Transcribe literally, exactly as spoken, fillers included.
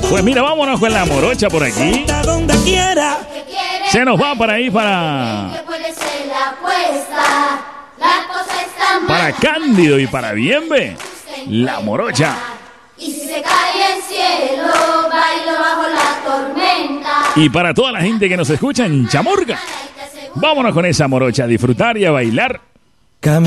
Pues mira, vámonos con la morocha por aquí. Se nos va para ahí para... Para Cándido y para Bienve. La morocha. Y si se cae el cielo, bailo bajo la tormenta. Y para toda la gente que nos escucha en Chamorga, vámonos con esa morocha a disfrutar y a bailar.